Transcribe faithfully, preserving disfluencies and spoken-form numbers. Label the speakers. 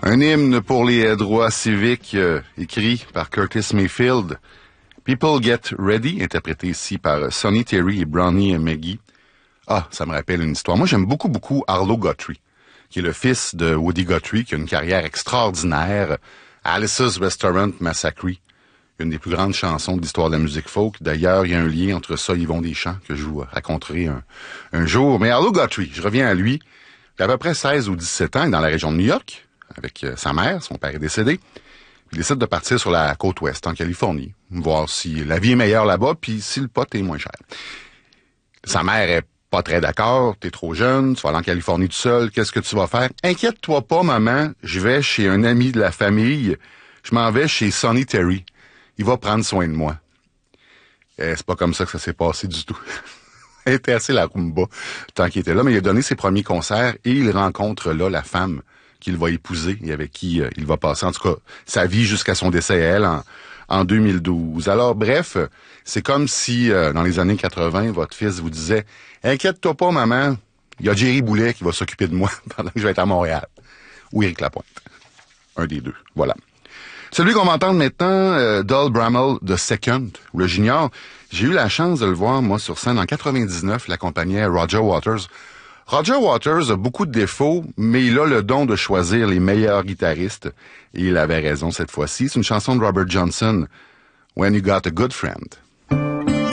Speaker 1: Un hymne pour les droits civiques euh, écrit par Curtis Mayfield. People Get Ready, interprété ici par Sonny Terry et Brownie McGhee. Ah, ça me rappelle une histoire. Moi, j'aime beaucoup, beaucoup Arlo Guthrie, qui est le fils de Woody Guthrie, qui a une carrière extraordinaire. Alice's Restaurant Massacre, une des plus grandes chansons de l'histoire de la musique folk. D'ailleurs, il y a un lien entre ça et Yvon Deschamps que je vous raconterai un, un jour. Mais Arlo Guthrie, je reviens à lui. Il a à peu près seize ou dix-sept ans, dans la région de New York, avec sa mère, son père est décédé. Il décide de partir sur la côte ouest, en Californie, voir si la vie est meilleure là-bas, puis si le pot est moins cher. Sa mère est pas très d'accord, t'es trop jeune, tu vas aller en Californie tout seul, qu'est-ce que tu vas faire? Inquiète-toi pas, maman, je vais chez un ami de la famille, je m'en vais chez Sonny Terry. Il va prendre soin de moi. Eh, c'est pas comme ça que ça s'est passé du tout. Elle était assez la rumba tant qu'il était là, mais il a donné ses premiers concerts et il rencontre là la femme qu'il va épouser et avec qui euh, il va passer, en tout cas, sa vie jusqu'à son décès, elle, en, en deux mille douze. Alors, bref, c'est comme si, euh, dans les années quatre-vingt, votre fils vous disait « Inquiète-toi pas, maman, il y a Jerry Boulet qui va s'occuper de moi pendant que je vais être à Montréal. » Ou Éric Lapointe. Un des deux, voilà. Celui qu'on va entendre maintenant, euh, Doll Bramall de Second, ou le junior, j'ai eu la chance de le voir, moi, sur scène en quatre-vingt-dix-neuf, l'accompagnait Roger Waters. Roger Waters a beaucoup de défauts, mais il a le don de choisir les meilleurs guitaristes. Et il avait raison cette fois-ci. C'est une chanson de Robert Johnson, When You Got a Good Friend.